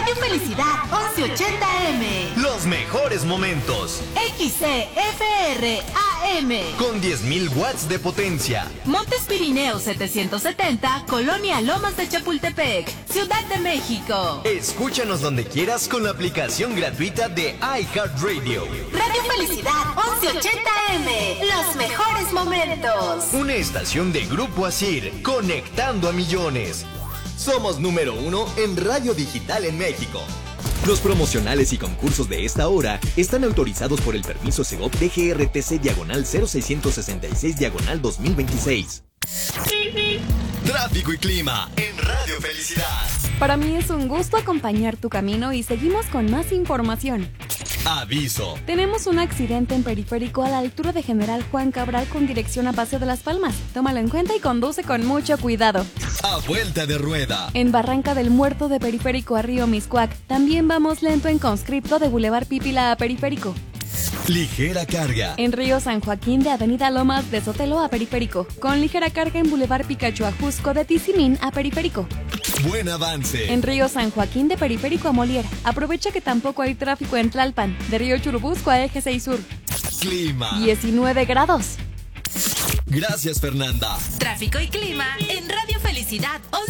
Radio Felicidad 1180M. Los mejores momentos. XCFR AM. Con 10.000 watts de potencia. Montes Pirineos 770, Colonia Lomas de Chapultepec, Ciudad de México. Escúchanos donde quieras con la aplicación gratuita de iHeartRadio. Radio Felicidad 1180M. Los mejores momentos. Una estación de Grupo Asir, conectando a millones. Somos número 1 en radio digital en México. Los promocionales y concursos de esta hora están autorizados por el permiso Segov DGRTC/00666/2026. Tráfico y clima en Radio Felicidad. Para mí es un gusto acompañar tu camino y seguimos con más información. Aviso. Tenemos un accidente en Periférico a la altura de General Juan Cabral con dirección a Paseo de las Palmas. Tómalo en cuenta y conduce con mucho cuidado. A vuelta de rueda. En Barranca del Muerto de Periférico a Río Miscuac. También vamos lento en Conscripto de Boulevard Pípila a Periférico. Ligera carga. En Río San Joaquín de Avenida Lomas de Sotelo a Periférico. Con ligera carga en Boulevard Picacho a Jusco de Tizimín a Periférico. Buen avance. En Río San Joaquín de Periférico a Molière. Aprovecha que tampoco hay tráfico en Tlalpan. De Río Churubusco a Eje 6 Sur. Clima. 19 grados. Gracias, Fernanda. Tráfico y clima en Radio Felicidad